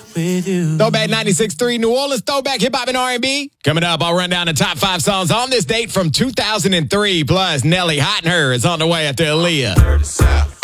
with you. Throwback 96.3 New Orleans Throwback Hip Hop and R&B. Coming up, I'll run down the top 5 songs on this date from 2003. Plus, Nelly Hot and Her is on the way after Aaliyah.